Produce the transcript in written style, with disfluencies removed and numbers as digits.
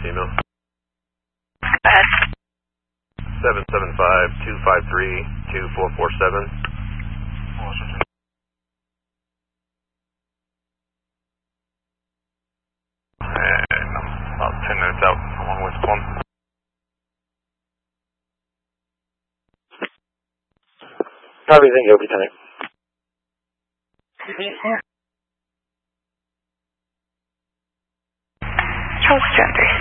female. Go ahead. 775-253-2447. And I'm about 10 minutes out along with Plum. Everything, every time. Charles 2 and 3.